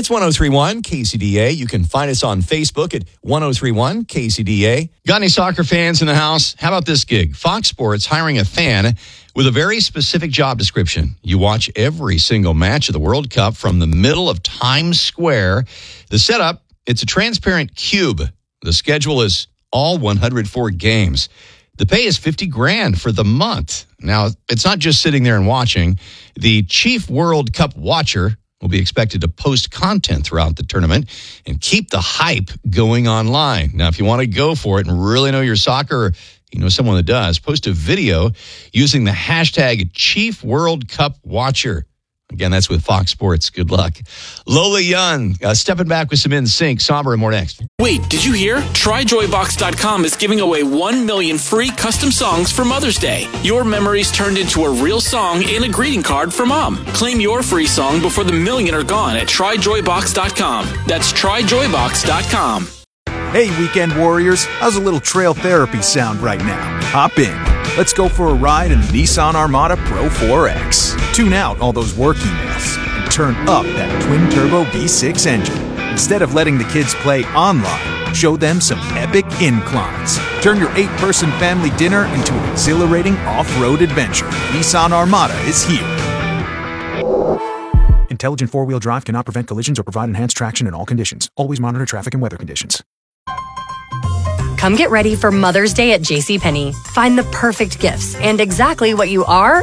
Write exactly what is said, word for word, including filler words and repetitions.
It's one oh three point one K C D A. You can find us on Facebook at one oh three point one K C D A. Got any soccer fans in the house? How about this gig? Fox Sports hiring a fan with a very specific job description. You watch every single match of the World Cup from the middle of Times Square. The setup, it's a transparent cube. The schedule is all one hundred four games. The pay is fifty grand for the month. Now, it's not just sitting there and watching. The chief World Cup watcher will be expected to post content throughout the tournament and keep the hype going online. Now, if you want to go for it and really know your soccer, or you know someone that does, post a video using the hashtag Chief World Cup Watcher. Again, that's with Fox Sports. Good luck. Lola Young, uh, stepping back with some In Sync. Somber and more next. Wait, did you hear? Try Joy Box dot com is giving away one million free custom songs for Mother's Day. Your memories turned into a real song and a greeting card for Mom. Claim your free song before the million are gone at Try Joy Box dot com. That's Try Joy Box dot com. Hey, weekend warriors. How's a little trail therapy sound right now? Hop in. Let's go for a ride in the Nissan Armada Pro four X. Tune out all those work emails and turn up that twin-turbo V six engine. Instead of letting the kids play online, show them some epic inclines. Turn your eight-person family dinner into an exhilarating off-road adventure. Nissan Armada is here. Intelligent four-wheel drive cannot prevent collisions or provide enhanced traction in all conditions. Always monitor traffic and weather conditions. Come get ready for Mother's Day at JCPenney. Find the perfect gifts and exactly what you are